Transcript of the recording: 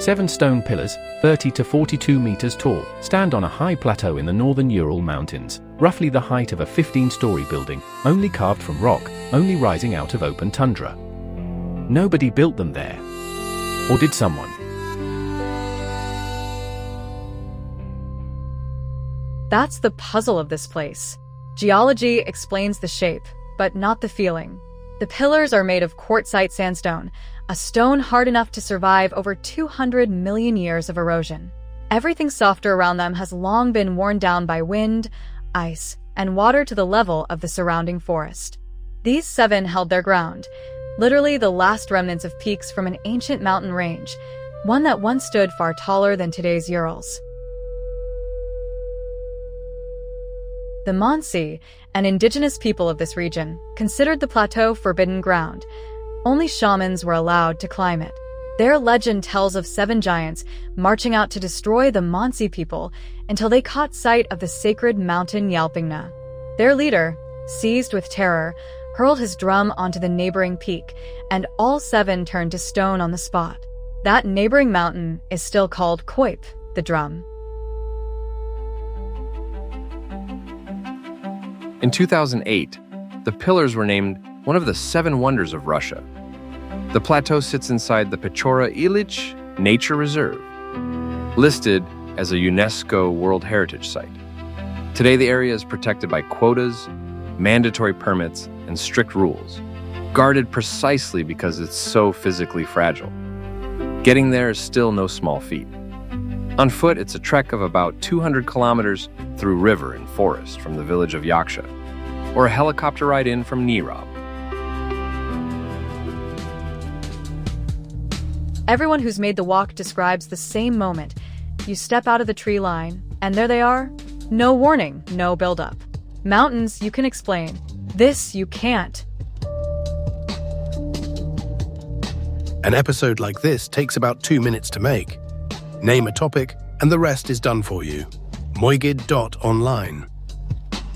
7 stone pillars, 30 to 42 meters tall, stand on a high plateau in the northern Ural Mountains, roughly the height of a 15-story building, only carved from rock, only rising out of open tundra. Nobody built them there. Or did someone? That's the puzzle of this place. Geology explains the shape, but not the feeling. The pillars are made of quartzite sandstone, a stone hard enough to survive over 200 million years of erosion. Everything softer around them has long been worn down by wind, ice, and water to the level of the surrounding forest. These 7 held their ground, literally the last remnants of peaks from an ancient mountain range, one that once stood far taller than today's Urals. The Mansi, an indigenous people of this region, considered the plateau forbidden ground. Only shamans were allowed to climb it. Their legend tells of 7 giants marching out to destroy the Mansi people until they caught sight of the sacred mountain Yalpingna. Their leader, seized with terror, hurled his drum onto the neighboring peak, and all 7 turned to stone on the spot. That neighboring mountain is still called Koip, the drum. In 2008, the pillars were named one of the 7 wonders of Russia. The plateau sits inside the Pechora Ilich Nature Reserve, listed as a UNESCO World Heritage Site. Today, the area is protected by quotas, mandatory permits, and strict rules, guarded precisely because it's so physically fragile. Getting there is still no small feat. On foot, it's a trek of about 200 kilometers through river and forest from the village of Yaksha, or a helicopter ride in from Nirab. Everyone who's made the walk describes the same moment. You step out of the tree line, and there they are. No warning, no buildup. Mountains you can explain. This you can't. An episode like this takes about 2 minutes to make. Name a topic, and the rest is done for you. Moigid.online